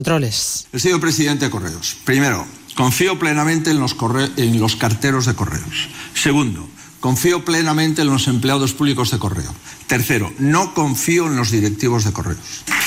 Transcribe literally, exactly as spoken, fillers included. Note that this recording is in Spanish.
Controles. Señor presidente de Correos, primero, confío plenamente en los, corre- en los carteros de Correos. Segundo, confío plenamente en los empleados públicos de Correo. Tercero, no confío en los directivos de Correos.